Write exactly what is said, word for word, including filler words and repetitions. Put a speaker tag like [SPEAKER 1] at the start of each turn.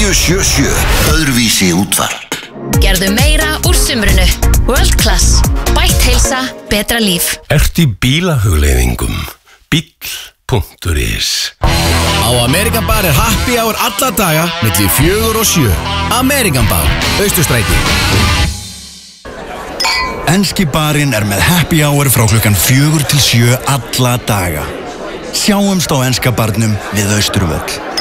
[SPEAKER 1] níu sjö sjö, öðruvísi útvarp.
[SPEAKER 2] Gerðu meira úr sumrunu. World Class. Bætt heilsa, betra líf.
[SPEAKER 3] Ertu í bílahugleiðingum? Bíll punktur is.
[SPEAKER 4] Á Amerikan Bar er happy hour alla daga milli fjögur og sjö. Amerikan Bar, Austurstræti.
[SPEAKER 5] Enski barinn er með happy hour frá klukkan fjögur til sjö alla daga. Sjáumst á enska barnum við Austurvöll.